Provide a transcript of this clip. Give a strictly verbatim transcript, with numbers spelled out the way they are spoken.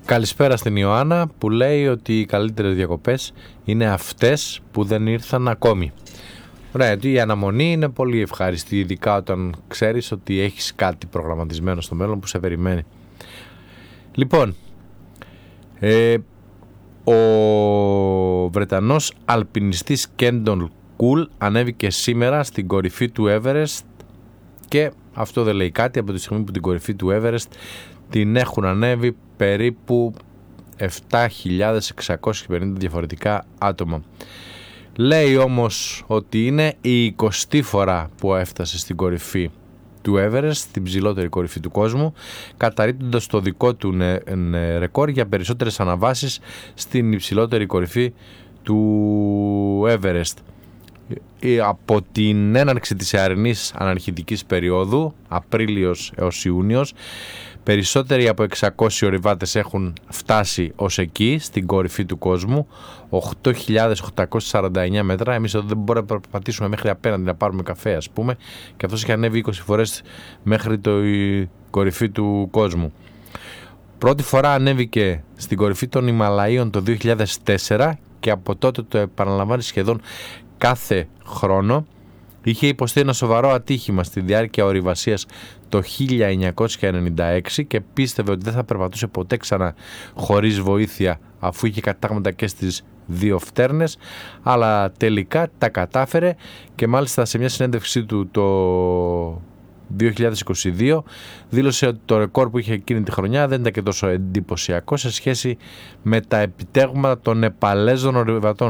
Καλησπέρα στην Ιωάννα που λέει ότι οι καλύτερες διακοπές είναι αυτές που δεν ήρθαν ακόμη. Ωραία, γιατί η αναμονή είναι πολύ ευχάριστη, ειδικά όταν ξέρεις ότι έχεις κάτι προγραμματισμένο στο μέλλον που σε περιμένει. Λοιπόν, ε, ο Βρετανός αλπινιστής Κέντον Κουλ ανέβηκε σήμερα στην κορυφή του Everest και αυτό δεν λέει κάτι από τη στιγμή που την κορυφή του Everest την έχουν ανέβει περίπου επτά χιλιάδες εξακόσια πενήντα διαφορετικά άτομα. Λέει όμως ότι είναι η εικοστή φορά που έφτασε στην κορυφή του Everest, την ψηλότερη κορυφή του κόσμου, καταρρίπτοντας το δικό του νε, νε, ρεκόρ για περισσότερες αναβάσεις στην υψηλότερη κορυφή του Everest. Από την έναρξη της αερινής αναρχητικής περίοδου, Απρίλιος έως Ιούνιος, περισσότεροι από εξακόσιοι ορειβάτες έχουν φτάσει ως εκεί, στην κορυφή του κόσμου, οκτώ χιλιάδες οκτακόσια σαράντα εννέα μέτρα. Εμείς εδώ δεν μπορούμε να περπατήσουμε μέχρι απέναντι να πάρουμε καφέ, ας πούμε, και αυτός είχε ανέβει είκοσι φορές μέχρι το η κορυφή του κόσμου. Πρώτη φορά ανέβηκε στην κορυφή των Ιμαλαίων το δύο χιλιάδες τέσσερα και από τότε το επαναλαμβάνει σχεδόν κάθε χρόνο. Είχε υποστεί ένα σοβαρό ατύχημα στη διάρκεια ορειβασίας το χίλια εννιακόσια ενενήντα έξι και πίστευε ότι δεν θα περπατούσε ποτέ ξανά χωρίς βοήθεια, αφού είχε κατάγματα και στις δύο φτέρνες, αλλά τελικά τα κατάφερε και μάλιστα σε μια συνέντευξή του το δύο χιλιάδες είκοσι δύο δήλωσε ότι το ρεκόρ που είχε εκείνη τη χρονιά δεν ήταν και τόσο εντυπωσιακό σε σχέση με τα επιτεύγματα των Νεπαλέζων ορειβατών.